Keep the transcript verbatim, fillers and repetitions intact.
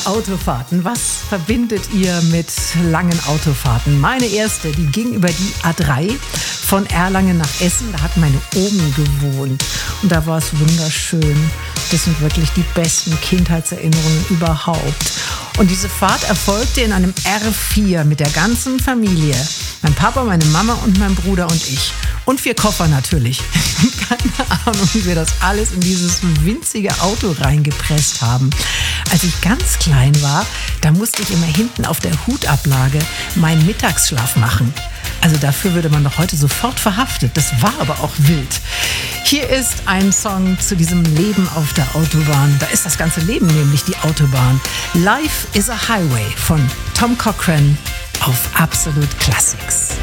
Autofahrten. Was verbindet ihr mit langen Autofahrten? Meine erste, die ging über die A drei von Erlangen nach Essen. Da hat meine Omi gewohnt und da war es wunderschön. Das sind wirklich die besten Kindheitserinnerungen überhaupt. Und diese Fahrt erfolgte in einem R vier mit der ganzen Familie. Mein Papa, meine Mama und mein Bruder und ich. Und vier Koffer natürlich. Keine Ahnung, wie wir das alles in dieses winzige Auto reingepresst haben. Als ich ganz klein war, da musste ich immer hinten auf der Hutablage meinen Mittagsschlaf machen. Also dafür würde man doch heute sofort verhaftet. Das war aber auch wild. Hier ist ein Song zu diesem Leben auf der Autobahn. Da ist das ganze Leben nämlich die Autobahn. Life is a Highway von Tom Cochrane auf Absolute Classics.